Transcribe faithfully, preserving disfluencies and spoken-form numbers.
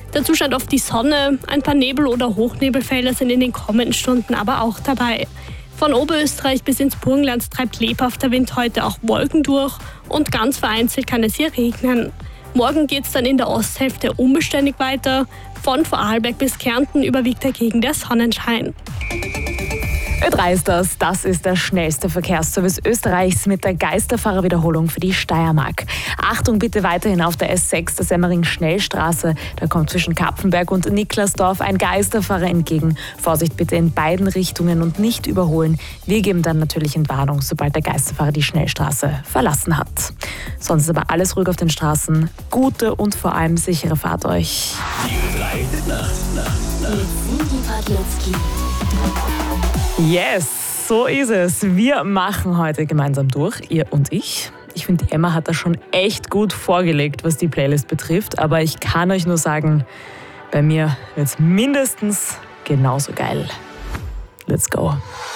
Dazu scheint oft die Sonne, ein paar Nebel- oder Hochnebelfelder sind in den kommenden Stunden aber auch dabei. Von Oberösterreich bis ins Burgenland treibt lebhafter Wind heute auch Wolken durch und ganz vereinzelt kann es hier regnen. Morgen geht es dann in der Osthälfte unbeständig weiter. Von Vorarlberg bis Kärnten überwiegt dagegen der Sonnenschein. Ö drei ist das. Das ist der schnellste Verkehrsservice Österreichs mit der Geisterfahrerwiederholung für die Steiermark. Achtung bitte weiterhin auf der S sechs, der Semmering-Schnellstraße. Da kommt zwischen Kapfenberg und Niklasdorf ein Geisterfahrer entgegen. Vorsicht bitte in beiden Richtungen und nicht überholen. Wir geben dann natürlich Entwarnung, sobald der Geisterfahrer die Schnellstraße verlassen hat. Sonst ist aber alles ruhig auf den Straßen. Gute und vor allem sichere Fahrt euch. Die Ö drei Nacht, Nacht, Nacht. Mit Sigi Padlewski. Yes, so ist es. Wir machen heute gemeinsam durch, ihr und ich. Ich finde, die Emma hat das schon echt gut vorgelegt, was die Playlist betrifft. Aber ich kann euch nur sagen, bei mir wird es mindestens genauso geil. Let's go.